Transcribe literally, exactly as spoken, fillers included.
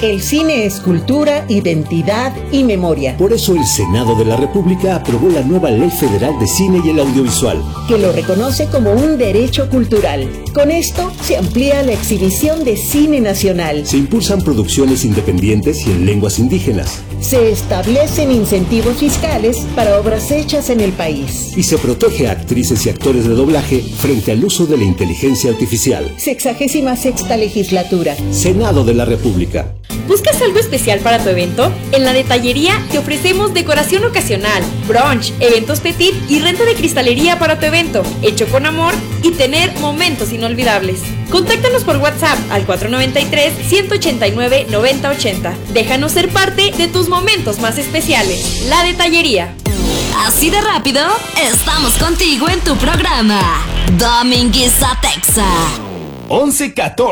El cine es cultura, identidad y memoria. Por eso el Senado de la República aprobó la nueva Ley Federal de Cine y el Audiovisual, que lo reconoce como un derecho cultural. Con esto se amplía la exhibición de cine nacional. Se impulsan producciones independientes y en lenguas indígenas. Se establecen incentivos fiscales para obras hechas en el país. Y se protege a actrices y actores de doblaje frente al uso de la inteligencia artificial. Sexagésima sexta legislatura. Senado de la República. ¿Buscas algo especial para tu evento? En la Detallería te ofrecemos decoración ocasional, brunch, eventos petit y renta de cristalería para tu evento, hecho con amor y tener momentos inolvidables. Contáctanos por WhatsApp al cuatro nueve tres, uno ocho nueve, nueve cero ocho cero. Déjanos ser parte de tus momentos más especiales. La Detallería. Así de rápido, estamos contigo en tu programa Dominguiza Texa. once catorce